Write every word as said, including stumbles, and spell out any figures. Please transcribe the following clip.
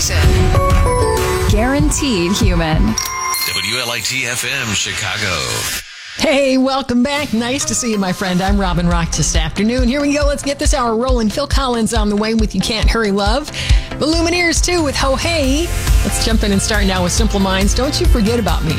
station. Guaranteed human. W L I T F M Chicago. Hey, welcome back. Nice to see you, my friend. I'm Robin Rock this afternoon. Here we go. Let's get this hour rolling. Phil Collins on the way with You Can't Hurry Love. The Lumineers, too, with Ho Hey. Let's jump in and start now with Simple Minds. Don't You Forget About Me.